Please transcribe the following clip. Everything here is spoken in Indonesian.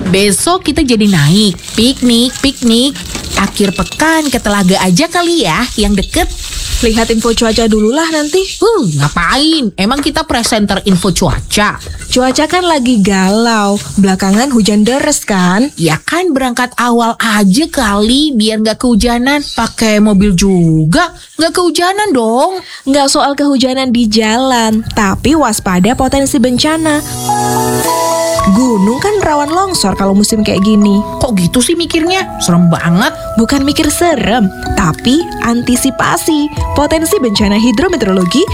Besok kita jadi naik, piknik. Akhir pekan ke Telaga aja kali ya, yang deket. Lihat info cuaca dulu lah nanti. Ngapain? Emang kita presenter info cuaca? Cuaca kan lagi galau. Belakangan hujan deres kan? Ya kan berangkat awal aja kali, biar nggak kehujanan. Pakai mobil juga, nggak kehujanan dong. Nggak soal kehujanan di jalan, tapi waspada potensi bencana. Gunung kan rawan longsor kalau musim kayak gini. Kok gitu sih mikirnya? Serem banget. Bukan mikir serem, tapi antisipasi. Potensi bencana hidrometeorologi